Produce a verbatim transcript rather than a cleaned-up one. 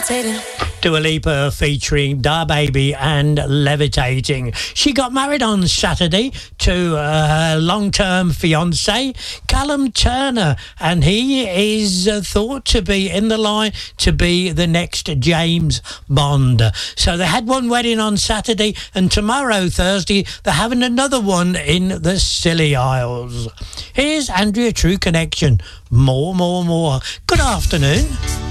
Dua Lipa featuring Da Baby and Levitating. She got married on Saturday to uh, her long-term fiancé, Callum Turner, and he is uh, thought to be in the line to be the next James Bond. So they had one wedding on Saturday, and tomorrow, Thursday, they're having another one in the Scilly Isles. Here's Andrea True Connection. More, more, more. Good afternoon.